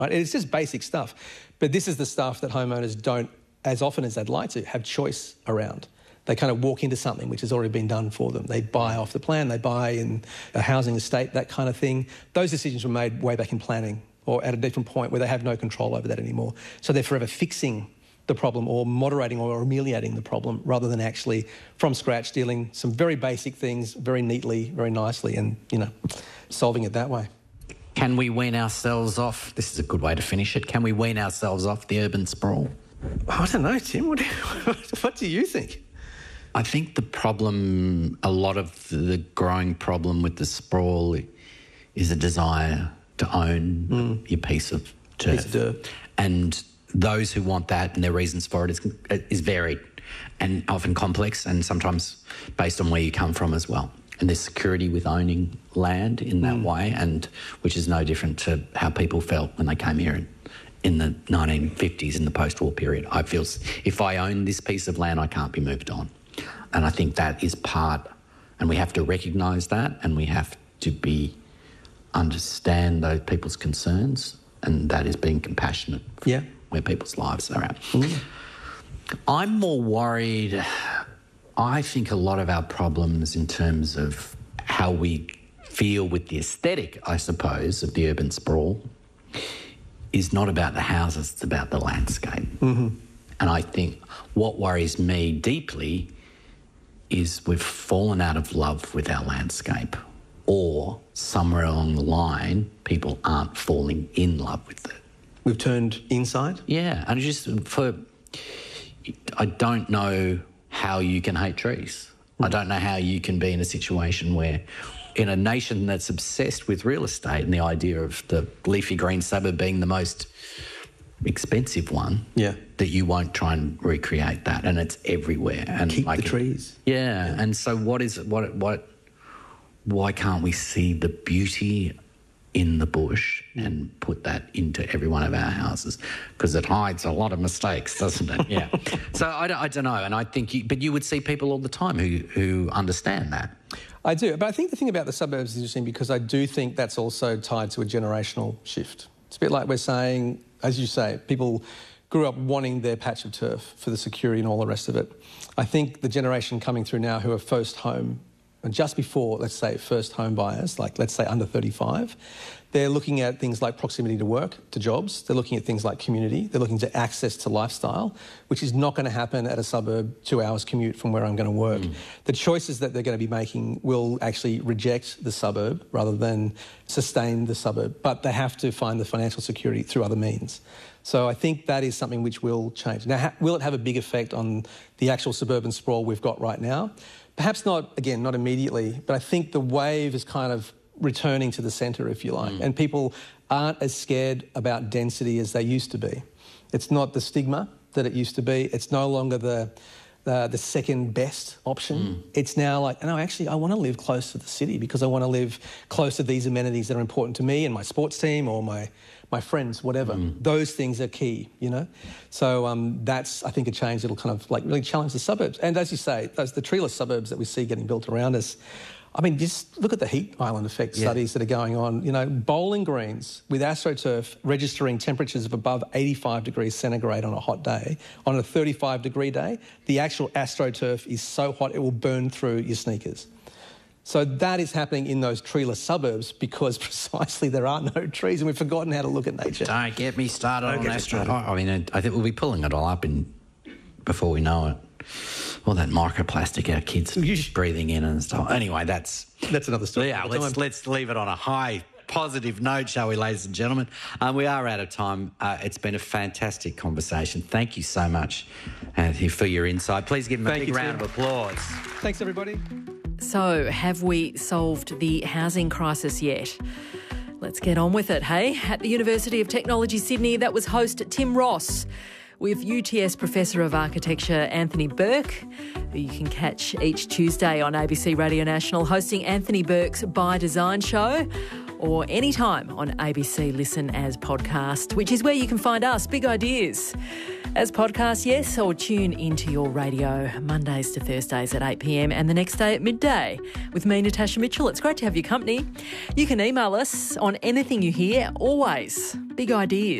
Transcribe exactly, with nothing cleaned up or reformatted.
right? It's just basic stuff. But this is the stuff that homeowners don't, as often as they'd like to, have choice around. They kind of walk into something which has already been done for them. They buy off the plan, they buy in a housing estate, that kind of thing. Those decisions were made way back in planning or at a different point where they have no control over that anymore. So they're forever fixing the problem or moderating or ameliorating the problem rather than actually from scratch dealing some very basic things very neatly, very nicely and, you know, solving it that way. Can we wean ourselves off? This is a good way to finish it. Can we wean ourselves off the urban sprawl? I don't know, Tim. What do you, what do you think? I think the problem, a lot of the growing problem with the sprawl is a desire to own mm. your piece of turf. Piece of dirt. And those who want that and their reasons for it is, is varied and often complex and sometimes based on where you come from as well. And there's security with owning land in that mm. way, and which is no different to how people felt when they came here in, in the nineteen fifties, in the post-war period. I feel if I own this piece of land, I can't be moved on. And I think that is part, and we have to recognise that, and we have to be understand those people's concerns, and that is being compassionate for yeah. where people's lives are at. Mm. I'm more worried. I think a lot of our problems in terms of how we feel with the aesthetic, I suppose, of the urban sprawl is not about the houses, it's about the landscape. Mm-hmm. And I think what worries me deeply is we've fallen out of love with our landscape, or somewhere along the line, people aren't falling in love with it. We've turned inside? Yeah, and just for... I don't know how you can hate trees. Mm. I don't know how you can be in a situation where, in a nation that's obsessed with real estate and the idea of the leafy green suburb being the most expensive one, yeah, that you won't try and recreate that, and it's everywhere. And keep like the trees. Yeah. yeah, and so what is what what? Why can't we see the beauty in the bush and put that into every one of our houses? Because it hides a lot of mistakes, doesn't it? Yeah. So I don't, I don't know, and I think, you, but you would see people all the time who who understand that. I do, but I think the thing about the suburbs is interesting because I do think that's also tied to a generational shift. It's a bit like we're saying, as you say, people grew up wanting their patch of turf for the security and all the rest of it. I think the generation coming through now who are first home, and just before, let's say, first home buyers, like let's say under thirty-five, they're looking at things like proximity to work, to jobs. They're looking at things like community. They're looking to access to lifestyle, which is not going to happen at a suburb two hours commute from where I'm going to work. Mm. The choices that they're going to be making will actually reject the suburb rather than sustain the suburb, but they have to find the financial security through other means. So I think that is something which will change. Now, ha- will it have a big effect on the actual suburban sprawl we've got right now? Perhaps not, again, not immediately, but I think the wave is kind of returning to the centre, if you like, mm. and people aren't as scared about density as they used to be. It's not the stigma that it used to be. It's no longer the the, the second best option. Mm. It's now like, no, actually, I want to live close to the city because I want to live close to these amenities that are important to me and my sports team or my my friends, whatever. Mm. Those things are key, you know? So um, that's, I think, a change that'll kind of like really challenge the suburbs. And as you say, those the treeless suburbs that we see getting built around us, I mean, just look at the heat island effect yeah. studies that are going on. You know, bowling greens with AstroTurf registering temperatures of above eighty-five degrees centigrade on a hot day. On a thirty-five degree day, the actual AstroTurf is so hot it will burn through your sneakers. So that is happening in those treeless suburbs because precisely there are no trees and we've forgotten how to look at nature. Don't get me started Don't on AstroTurf. I mean, I think we'll be pulling it all up in before we know it. All that microplastic our kids are breathing in and stuff. Anyway, that's... That's another story. Yeah, let's, let's leave it on a high, positive note, shall we, ladies and gentlemen? Um, we are out of time. Uh, it's been a fantastic conversation. Thank you so much, Anthony, for your insight. Please give him a Thank big you, round Tim. of applause. Thanks, everybody. So, have we solved the housing crisis yet? Let's get on with it, hey? At the University of Technology, Sydney, that was host Tim Ross with U T S Professor of Architecture Anthony Burke, who you can catch each Tuesday on A B C Radio National, hosting Anthony Burke's By Design show. or anytime on A B C Listen as podcast, which is where you can find us, Big Ideas. As podcast, yes, or tune into your radio Mondays to Thursdays at eight p m and the next day at midday with me, Natasha Mitchell. It's great to have your company. You can email us on anything you hear, always. Big Ideas.